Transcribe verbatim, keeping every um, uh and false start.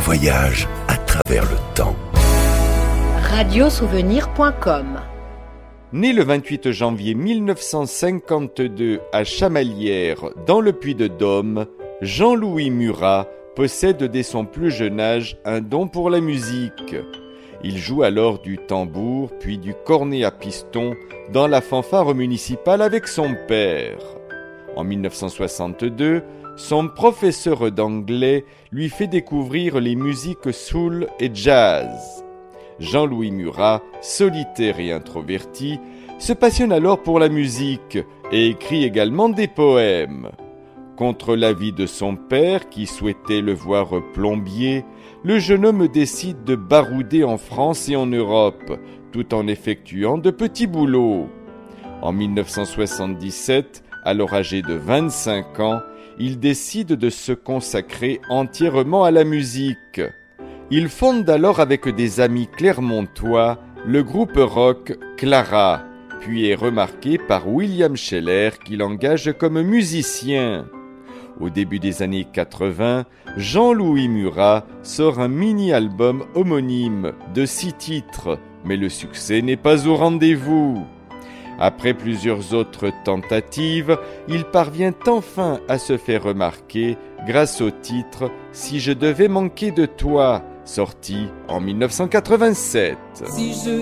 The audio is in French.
voyage à travers le temps. radio souvenir point com. Né le vingt-huit janvier mille neuf cent cinquante-deux à Chamalières, dans le Puy-de-Dôme, Jean-Louis Murat possède dès son plus jeune âge un don pour la musique. Il joue alors du tambour puis du cornet à piston dans la fanfare municipale avec son père. En mille neuf cent soixante-deux, son professeur d'anglais lui fait découvrir les musiques soul et jazz. Jean-Louis Murat, solitaire et introverti, se passionne alors pour la musique et écrit également des poèmes. Contre l'avis de son père, qui souhaitait le voir plombier, le jeune homme décide de barouder en France et en Europe, tout en effectuant de petits boulots. En mille neuf cent soixante-dix-sept, alors âgé de vingt-cinq ans, il décide de se consacrer entièrement à la musique. Il fonde alors avec des amis clermontois le groupe rock Clara, puis est remarqué par William Sheller qui l'engage comme musicien. Au début des années quatre-vingts, Jean-Louis Murat sort un mini-album homonyme de six titres, mais le succès n'est pas au rendez-vous. Après plusieurs autres tentatives, il parvient enfin à se faire remarquer grâce au titre « Si je devais manquer de toi », sorti en mille neuf cent quatre-vingt-sept. Si je